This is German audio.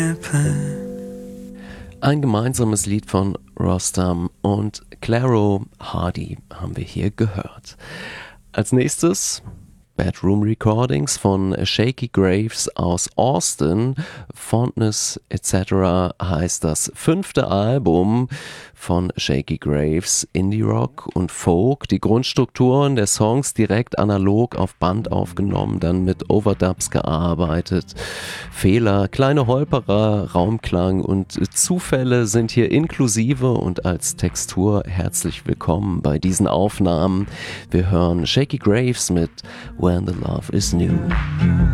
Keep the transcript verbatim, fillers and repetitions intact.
Ein gemeinsames Lied von Rostam und Clairo Hardy haben wir hier gehört. Als nächstes Bedroom Recordings von Shakey Graves aus Austin. Fondness et cetera heißt das fünfte Album von Shakey Graves. Indie Rock und Folk. Die Grundstrukturen der Songs direkt analog auf Band aufgenommen, dann mit Overdubs gearbeitet. Fehler, kleine Holperer, Raumklang und Zufälle sind hier inklusive und als Textur herzlich willkommen bei diesen Aufnahmen. Wir hören Shakey Graves mit When the Love is New.